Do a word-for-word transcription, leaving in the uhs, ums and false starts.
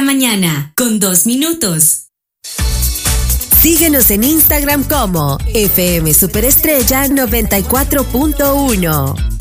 mañana, con dos minutos. Síguenos en Instagram como F M Superestrella noventa y cuatro punto uno.